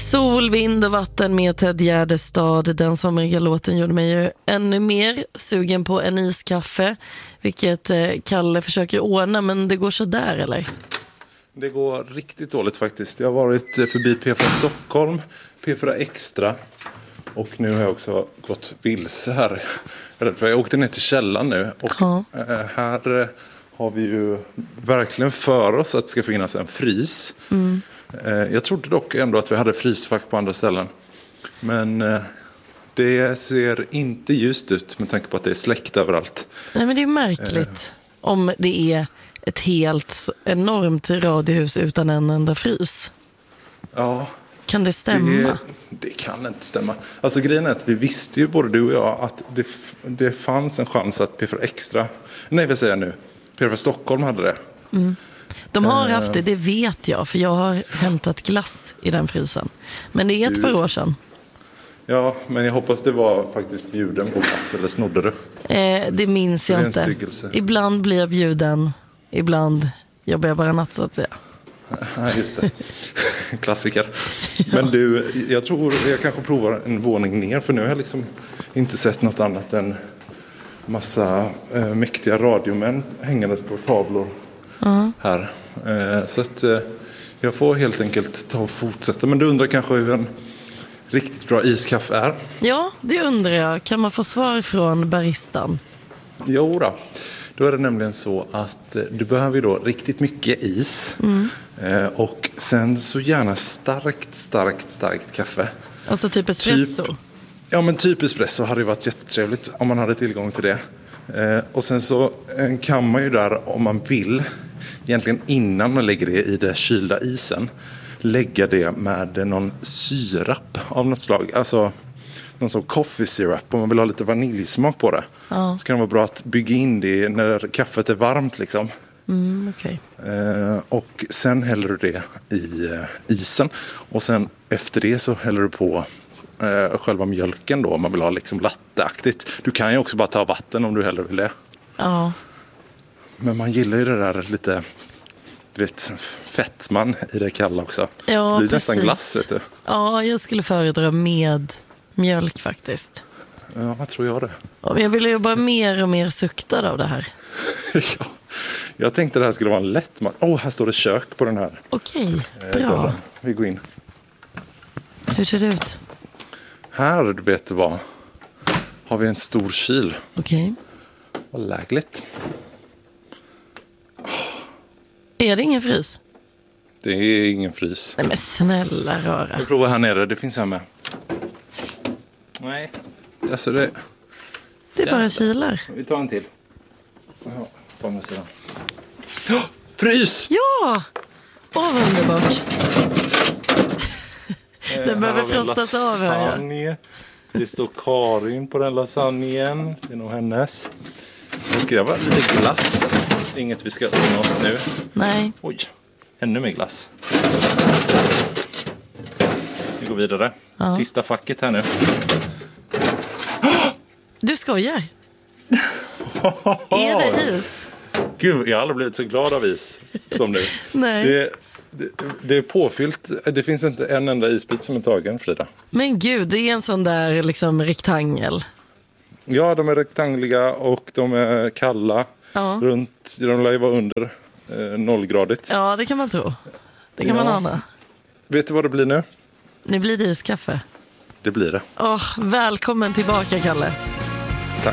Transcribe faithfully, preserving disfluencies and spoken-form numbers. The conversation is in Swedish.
Sol, vind och vatten med Ted Gärdestad. Den somriga låten gjorde mig ju ännu mer sugen på en iskaffe, vilket eh, Kalle försöker ordna, men det går så där eller? Det går riktigt dåligt faktiskt. Jag har varit förbi P fyra Stockholm, P fyra Extra och nu har jag också gått vilse här. Jag åkte ner till källan nu och ja. här har vi ju verkligen för oss att det ska finnas en frys. Mm. Jag trodde dock ändå att vi hade frysfack på andra ställen. Men det ser inte ljust ut med tanke på att det är släckt överallt. Nej, men det är märkligt eh. om det är ett helt enormt radiohus utan en enda frys. Ja. Kan det stämma? Det, det kan inte stämma. Alltså grejen är att vi visste ju både du och jag att det, det fanns en chans att P fyra Extra, nej vad säger jag nu, P fyra Stockholm hade det. Mm. De har uh, haft det, det vet jag, för jag har hämtat glass i den frysen. Men det är ett du, par år sedan. Ja, men jag hoppas det var faktiskt bjuden på glass, eller snodde du? Eh, det minns det jag inte. Styggelse. Ibland blir jag bjuden, ibland jobbar jag bara natt så att säga. Ja, just det. Klassiker. Ja. Men du, jag tror jag kanske provar en våning ner, för nu har jag liksom inte sett något annat än massa eh, mäktiga radiomän hängandes på tavlor uh-huh. här. Eh, så att eh, jag får helt enkelt ta och fortsätta. Men du undrar kanske hur en riktigt bra iskaffe är? Ja, det undrar jag. Kan man få svar från baristan? Jo då. Då är det nämligen så att eh, du behöver då riktigt mycket is. Mm. Eh, och sen så gärna starkt, starkt, starkt kaffe. Alltså typ espresso? Typ, ja, men typ espresso hade ju varit jättetrevligt om man hade tillgång till det. Eh, och sen så eh, kan man ju där, om man vill, egentligen innan man lägger det i det kylda isen, lägga det med någon syrap av något slag. Alltså någon sån coffee syrup, om man vill ha lite vaniljsmak på det. Ja. Så kan det vara bra att bygga in det när kaffet är varmt liksom. Mm, okay. eh, och sen häller du det i eh, isen. Och sen efter det så häller du på eh, själva mjölken då, om man vill ha liksom latteaktigt. Du kan ju också bara ta vatten om du hellre vill det. Ja. Men man gillar ju det där lite, du vet, fettman i det kalla också. Ja, det blir precis. Nästan glass, vet du. Ja, jag skulle föredra med mjölk faktiskt. Ja, vad tror jag det? Ja, jag vill ju bara mer och mer suktad av det här. Ja, jag tänkte det här skulle vara en lätt mat. Åh, oh, här står det kök på den här. Okej, bra. Eh, vi går in. Hur ser det ut? Här, du vet vad, har vi en stor kyl. Okej. Vad lägligt. Oh. Är det ingen frys? Det är ingen frys. Nej, men snälla röra. Vi provar här nere, det finns här med. Nej, alltså det... Det är bara kylar. Vi tar en till. Jaha, på andra sidan. Oh, frys! Ja! Åh, vad underbart. Den behöver frostas av här. Det står Karin på den lasagnen. Det är nog hennes. Och det var lite glass. Inget vi ska unna oss nu. Nej. Oj, ännu mer glass. Vi går vidare. Ja. Sista facket här nu. Du skojar? Är det is? Gud, jag har aldrig blivit så glad av is som nu. Nej. Det, det, det är påfyllt. Det finns inte en enda isbit som är tagen, Frida. Men gud, det är en sån där liksom rektangel. Ja, de är rektangliga och de är kalla. Ja. Runt, de lär ju vara under eh, nollgradigt. Ja, det kan man tro. Det kan ja. man ana. Vet du vad det blir nu? Nu blir det iskaffe. Det blir det. Åh, välkommen tillbaka, Kalle.